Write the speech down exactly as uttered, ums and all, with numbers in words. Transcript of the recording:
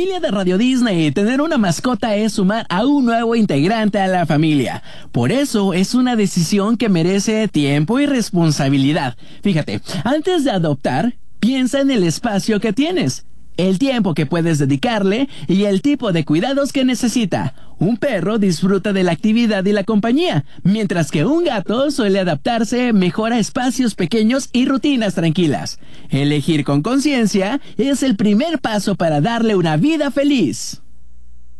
familia de Radio Disney, tener una mascota es sumar a un nuevo integrante a la familia. Por eso es una decisión que merece tiempo y responsabilidad. Fíjate, antes de adoptar, piensa en el espacio que tienes, el tiempo que puedes dedicarle y el tipo de cuidados que necesita. Un perro disfruta de la actividad y la compañía, mientras que un gato suele adaptarse mejor a espacios pequeños y rutinas tranquilas. Elegir con conciencia es el primer paso para darle una vida feliz.